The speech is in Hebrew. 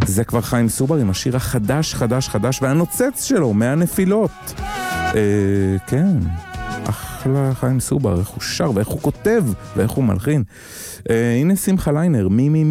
זה כבר חיים סובר עם השיר החדש, חדש, והנוצץ שלו, מהנפילות. כן, אחלה חיים סובר, איך הוא שר ואיך הוא כותב ואיך הוא מלחין. הנה שמחה ליינר, מי